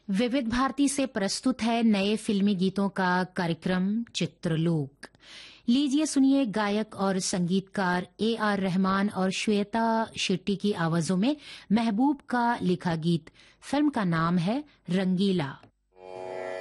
विविध भारती से प्रस्तुत है नए फिल्मी गीतों का कार्यक्रम चित्रलोक। लीजिए सुनिए गायक और संगीतकार AR रहमान और श्वेता शेट्टी की आवाजों में महबूब का लिखा गीत। फिल्म का नाम है रंगीला।